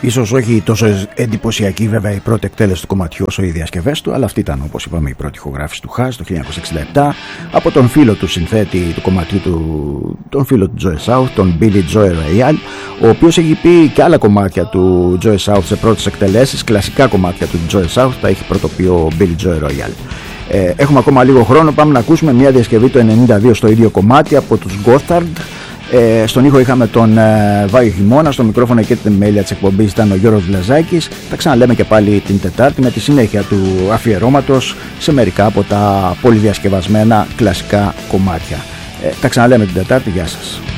Ίσως όχι τόσο εντυπωσιακή βέβαια η πρώτη εκτέλεση του κομματιού όσο οι διασκευές του, αλλά αυτή ήταν, όπως είπαμε, η πρώτη ηχογράφηση του Χάς το 1967 από τον φίλο του συνθέτη του κομματιού τον φίλο του Joe South, τον Billy Joe Royal, ο οποίος έχει πει και άλλα κομμάτια του Joe South σε πρώτες εκτελέσεις, κλασικά κομμάτια του Joe South τα έχει πρωτοποιεί ο Billy Joe Royal. Έχουμε ακόμα λίγο χρόνο, πάμε να ακούσουμε μια διασκευή το 1992 στο ίδιο κομμάτι από τους Gothard. Στον ήχο είχαμε τον Βάγιο Χειμώνα, στο μικρόφωνο και την μέλεια της εκπομπής ήταν ο Γιώργος Βλαζάκης. Τα ξαναλέμε και πάλι την Τετάρτη με τη συνέχεια του αφιερώματος σε μερικά από τα πολυδιασκευασμένα κλασικά κομμάτια. Τα ξαναλέμε την Τετάρτη, γεια σας.